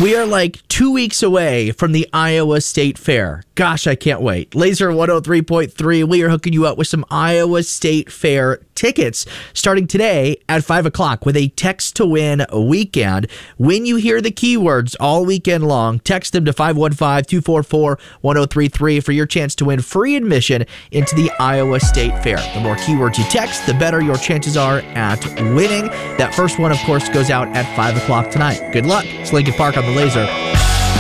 We are like 2 weeks away from the Iowa State Fair. Gosh, I can't wait. Laser 103.3, we are hooking you up with some Iowa State Fair tickets starting today at 5 o'clock with a text to win weekend. When you hear the keywords all weekend long, text them to 515-244-1033 for your chance to win free admission into the Iowa State Fair. The more keywords you text, the better your chances are at winning. That first one, of course, goes out at 5 o'clock tonight. Good luck. It's Lincoln Park on the Laser.